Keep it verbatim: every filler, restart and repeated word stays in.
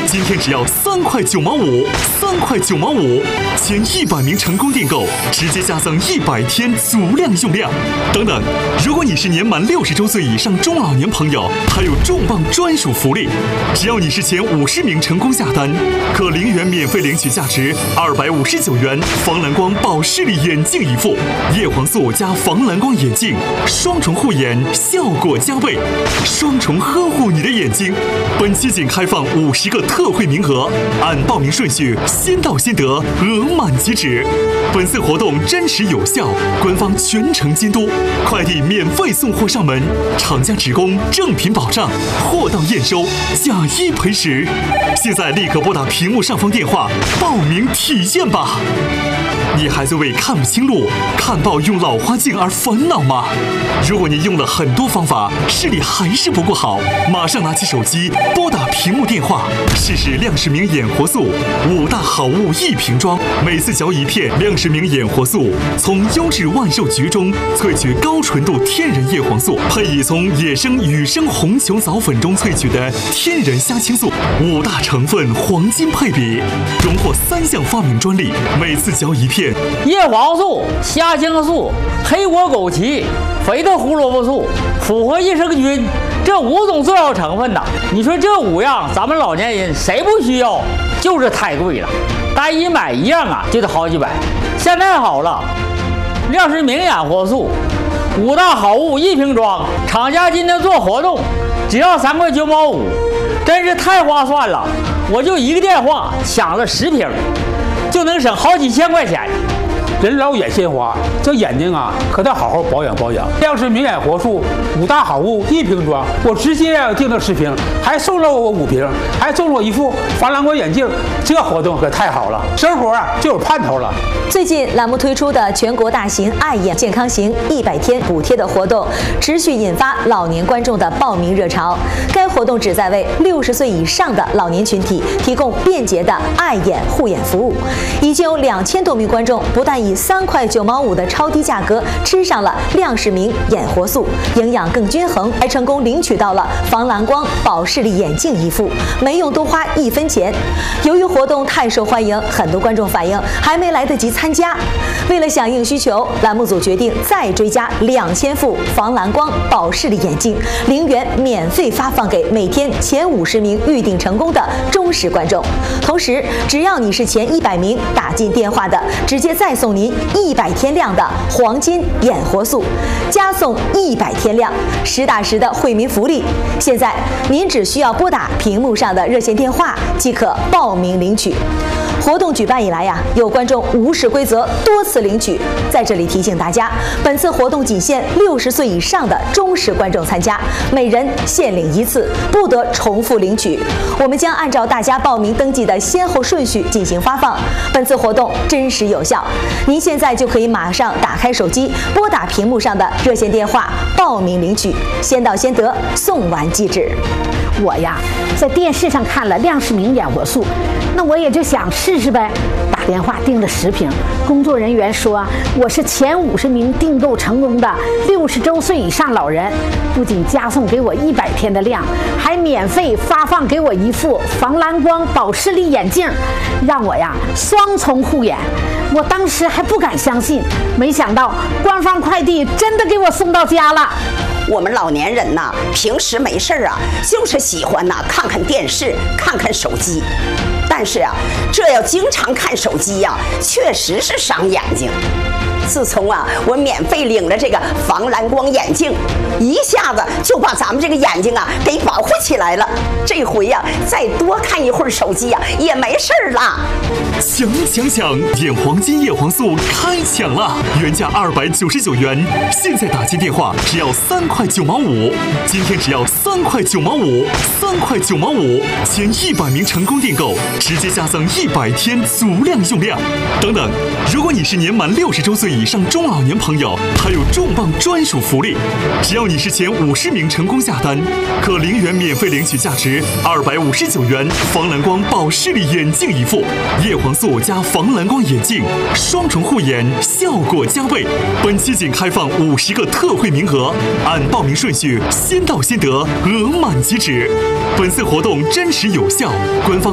今天只要三块九毛五，三块九毛五，前一百名成功订购直接加赠一百天足量用量。等等，如果你是年满六十周岁以上中老年朋友，还有重磅专属福利，只要你是前五十名成功下单，可零元免费领取价值二百五十九元防蓝光保视力眼镜一副，叶黄素加防蓝光眼镜，双重护眼，效果加倍，双重呵护你的眼睛。本期仅开放五十个特惠名额，按报名顺序先到先得，额满即止。本次活动真实有效，官方全程监督，快递免费送货上门，厂家直供正品保障，货到验收，假一赔十。现在立刻拨打屏幕上方电话报名体验吧！你还在为看不清路、看报用老花镜而烦恼吗？如果你用了很多方法，视力还是不够好，马上拿起手机拨打屏幕电话，试试亮视明眼活素五大好物一瓶装，每次嚼一片亮视明眼活素，从优质万寿菊中萃取高纯度天然叶黄素，配以从野生雨生红球藻粉中萃取的天然虾青素，五大成分黄金配比，荣获三项发明专利，每次嚼一片。 叶黄素、虾青素、黑果枸杞、肥的胡萝卜素、复合益生菌，这五种重要成分呐，你说这五样咱们老年人谁不需要？就是太贵了，单一买一样啊就得好几百。现在好了，亮视明眼活素五大好物一瓶装，厂家今天做活动，只要三块九毛五，真是太划算了。我就一个电话抢了十瓶，就能省好几千块钱。 人老眼先花，这眼睛啊可得好好保养保养。亮视明眼活素五大好物一瓶装，我直接订了十瓶，还送了我五瓶，还送了我一副防蓝光眼镜，这活动可太好了，生活啊就有盼头了。 最近栏目推出的全国大型爱眼健康行一百天补贴的活动，持续引发老年观众的报名热潮。该活动旨在为六十岁以上的老年群体提供便捷的爱眼护眼服务，已经有两千多名观众不但以三块九毛五的超低价格吃上了亮视明眼活素，营养更均衡，还成功领取到了防蓝光保视力眼镜一副，没用多花一分钱。由于活动太受欢迎，很多观众反映还没来得及参加。为了响应需求，栏目组决定再追加两千副防蓝光保视力眼镜，零元免费发放给每天前五十名预订成功的忠实观众。同时，只要你是前一百名打进电话的，直接再送您一百天量的黄金眼活素，加送一百天量，实打实的惠民福利。现在您只需要拨打屏幕上的热线电话即可报名领取。活动举办以来呀，有观众无视规则多次领取，在这里提醒大家，本次活动仅限六十岁以上的忠实观众参加，每人限领一次，不得重复领取。我们将按照大家报名登记的先后顺序进行发放。本次活动真实有效，您现在就可以马上打开手机，拨打屏幕上的热线电话报名领取，先到先得，送完即止。 我呀，在电视上看了亮视明眼活素，那我也就想试试呗。打电话订了十瓶，工作人员说我是前五十名订购成功的六十周岁以上老人，不仅加送给我一百天的量，还免费发放给我一副防蓝光保视力眼镜，让我呀双重护眼。我当时还不敢相信，没想到官方快递真的给我送到家了。 我们老年人呐，平时没事啊，就是喜欢呐看看电视，看看手机。但是啊，这要经常看手机呀、啊，确实是伤眼睛。自从啊，我免费领了这个防蓝光眼镜，一下子就把咱们这个眼睛啊给保护起来了。这回呀、啊，再多看一会儿手机呀、啊，也没事儿了。 抢抢抢！眼黄金叶黄素开抢了，原价二百九十九元，现在打进电话只要三块九毛五。今天只要三块九毛五，三块九毛五，前一百名成功订购直接加赠一百天足量用量。等等，如果你是年满六十周岁以上中老年朋友，还有重磅专属福利，只要你是前五十名成功下单，可零元免费领取价值二百五十九元防蓝光保视力眼镜一副，叶黄素加防蓝光眼镜，双重护眼，效果加倍。本期仅开放五十个特惠名额，按报名顺序先到先得，额满即止。本次活动真实有效，官方